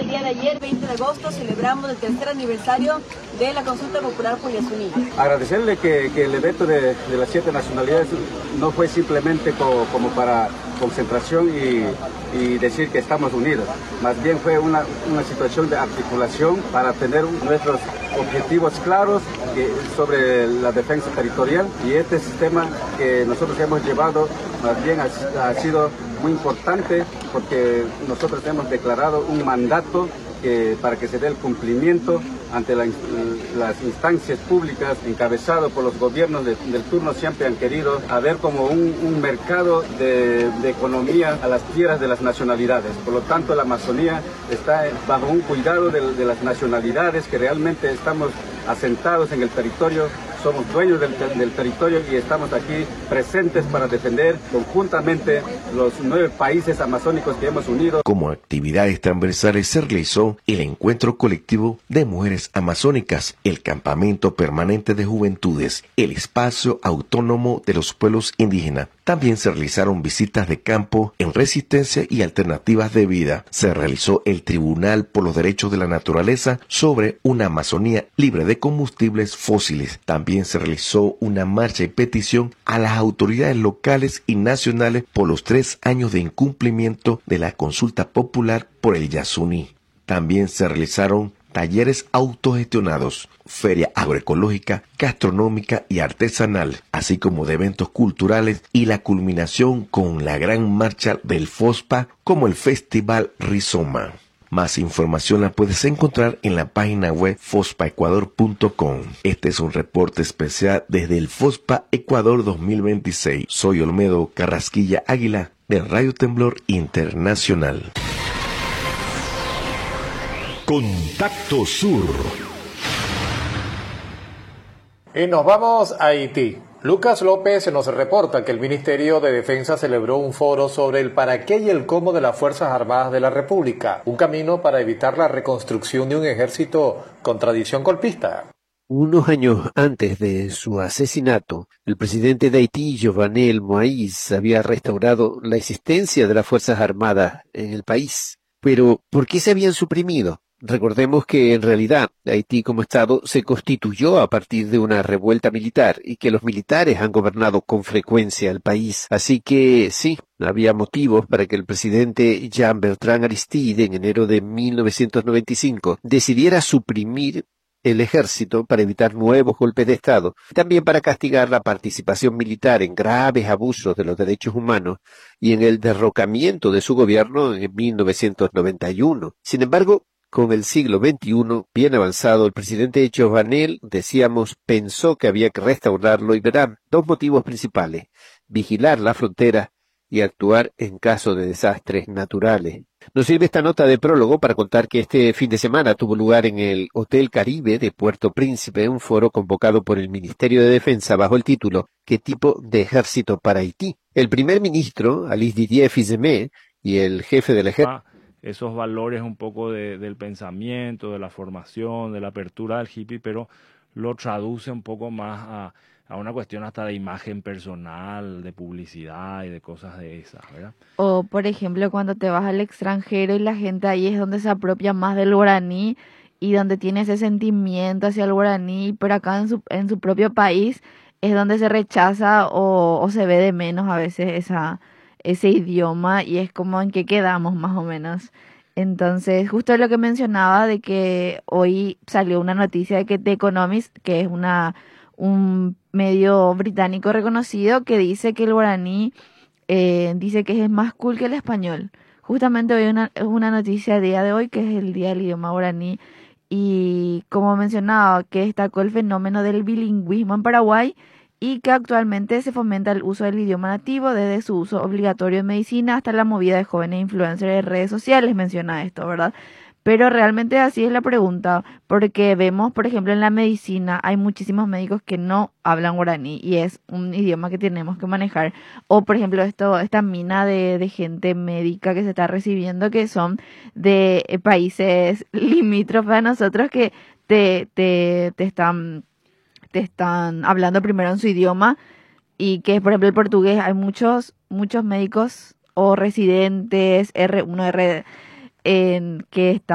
día de ayer, 20 de agosto, celebramos el tercer aniversario de la consulta popular por Yasuní. Agradecerle que el evento de las 7 nacionalidades no fue simplemente como para concentración y decir que estamos unidos. Más bien fue una situación de articulación para tener nuestros objetivos claros sobre la defensa territorial, y este sistema que nosotros hemos llevado más bien ha sido muy importante porque nosotros hemos declarado un mandato para que se dé el cumplimiento ante las instancias públicas encabezado por los gobiernos del turno. Siempre han querido haber como un mercado de economía a las tierras de las nacionalidades. Por lo tanto, la Amazonía está bajo un cuidado de las nacionalidades, que realmente estamos asentados en el territorio, somos dueños del territorio y estamos aquí presentes para defender conjuntamente los 9 países amazónicos que hemos unido. Como actividades transversales se realizó el encuentro colectivo de mujeres amazónicas, el campamento permanente de juventudes, el espacio autónomo de los pueblos indígenas. También se realizaron visitas de campo en resistencia y alternativas de vida. Se realizó el Tribunal por los Derechos de la Naturaleza sobre una Amazonía libre de combustibles fósiles. También se realizó una marcha y petición a las autoridades locales y nacionales por los 3 años de incumplimiento de la consulta popular por el Yasuní. También se realizaron talleres autogestionados, feria agroecológica, gastronómica y artesanal, así como de eventos culturales, y la culminación con la gran marcha del FOSPA como el Festival Rizoma. Más información la puedes encontrar en la página web fospaecuador.com. Este es un reporte especial desde el FOSPA Ecuador 2026. Soy Olmedo Carrasquilla Águila de Radio Temblor Internacional. Contacto Sur. Y nos vamos a Haití. Lucas López nos reporta que el Ministerio de Defensa celebró un foro sobre el para qué y el cómo de las Fuerzas Armadas de la República, un camino para evitar la reconstrucción de un ejército con tradición golpista. Unos años antes de su asesinato, el presidente de Haití, Jovenel Moïse, había restaurado la existencia de las Fuerzas Armadas en el país. Pero, ¿por qué se habían suprimido? Recordemos que en realidad Haití como Estado se constituyó a partir de una revuelta militar y que los militares han gobernado con frecuencia el país. Así que sí, había motivos para que el presidente Jean-Bertrand Aristide en enero de 1995 decidiera suprimir el ejército para evitar nuevos golpes de Estado, también para castigar la participación militar en graves abusos de los derechos humanos y en el derrocamiento de su gobierno en 1991. Sin embargo, con el siglo XXI bien avanzado, el presidente Jovenel, decíamos, pensó que había que restaurarlo y verán 2 motivos principales: vigilar la frontera y actuar en caso de desastres naturales. Nos sirve esta nota de prólogo para contar que este fin de semana tuvo lugar en el Hotel Caribe de Puerto Príncipe un foro convocado por el Ministerio de Defensa bajo el título ¿Qué tipo de ejército para Haití? El primer ministro, Alice Didier Fils-Aimé, y el jefe del ejército, esos valores un poco del pensamiento, de la formación, de la apertura del hippie, pero lo traduce un poco más a una cuestión hasta de imagen personal, de publicidad y de cosas de esas, ¿verdad? O, por ejemplo, cuando te vas al extranjero y la gente ahí es donde se apropia más del guaraní y donde tiene ese sentimiento hacia el guaraní, pero acá en su propio país es donde se rechaza o se ve de menos a veces ese idioma, y es como en qué quedamos más o menos. Entonces, justo lo que mencionaba de que hoy salió una noticia de que The Economist, que es un medio británico reconocido, que dice que el guaraní dice que es más cool que el español. Justamente hoy una noticia a día de hoy, que es el Día del Idioma Guaraní, y como mencionaba, que destacó el fenómeno del bilingüismo en Paraguay y que actualmente se fomenta el uso del idioma nativo desde su uso obligatorio en medicina hasta la movida de jóvenes influencers de redes sociales, menciona esto, ¿verdad? Pero realmente así es la pregunta, porque vemos, por ejemplo, en la medicina hay muchísimos médicos que no hablan guaraní y es un idioma que tenemos que manejar. O, por ejemplo, esta mina de gente médica que se está recibiendo, que son de países limítrofes a nosotros, que te están hablando primero en su idioma, y que, por ejemplo, el portugués, hay muchos médicos o residentes R1, que están